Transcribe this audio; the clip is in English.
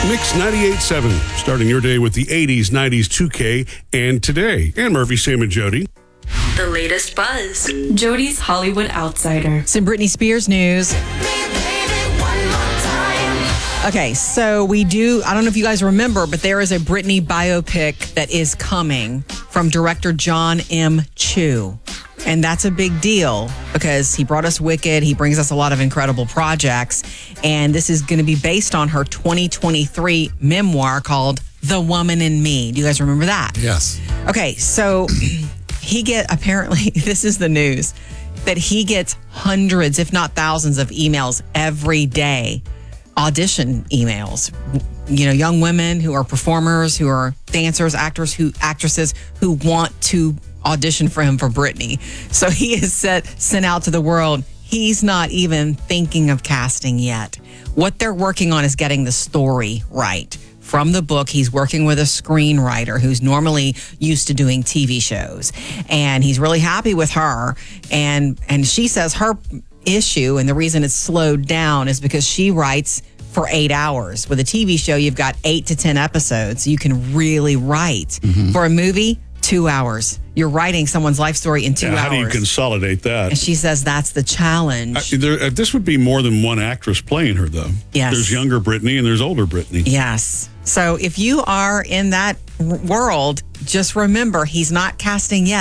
Mix 98.7, starting your day with the 80s, 90s, 2K, and today. And Murphy, Sam, and Jody. The latest buzz. Jody's Hollywood Outsider. Some Britney Spears news. Okay, so I don't know if you guys remember, but there is a Britney biopic that is coming from director John M. Chu. And that's a big deal because he brought us Wicked. He brings us a lot of incredible projects. And this is going to be based on her 2023 memoir called The Woman in Me. Do you guys remember that? Yes. Okay, so apparently, this is the news, that he gets hundreds, if not thousands of emails every day, audition emails. You know, young women who are performers, who are dancers, actresses who want to audition for him for Britney. So he is sent out to the world. He's not even thinking of casting yet. What they're working on is getting the story right. From the book, he's working with a screenwriter who's normally used to doing TV shows. And he's really happy with her. And she says her issue and the reason it's slowed down is because she writes for 8 hours. With a TV show, you've got 8 to 10 episodes. You can really write. For a movie, 2 hours. You're writing someone's life story in 2 hours. How do you consolidate that? And she says that's the challenge. This would be more than one actress playing her, though. Yes. There's younger Britney and there's older Britney. Yes. So if you are in that world, just remember he's not casting yet.